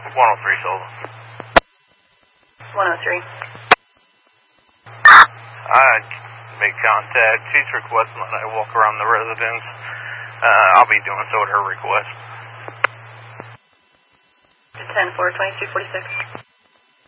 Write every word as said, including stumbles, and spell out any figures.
one oh three Silva. one oh three. I made contact. She's requesting that I walk around the residence. Uh, I'll be doing so at her request. ten four, twenty-two forty-six.